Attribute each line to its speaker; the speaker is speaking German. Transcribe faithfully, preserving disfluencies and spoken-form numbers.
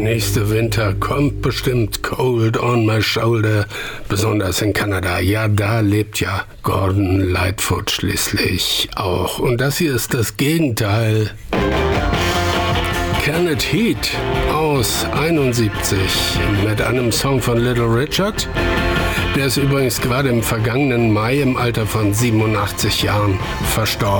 Speaker 1: nächste Winter kommt bestimmt Cold on my shoulder, besonders in Kanada. Ja, da lebt ja Gordon Lightfoot schließlich auch. Und das hier ist das Gegenteil. Kenneth Heat aus einundsiebzig mit einem Song von Little Richard. Der ist übrigens gerade im vergangenen Mai im Alter von siebenundachtzig Jahren verstorben.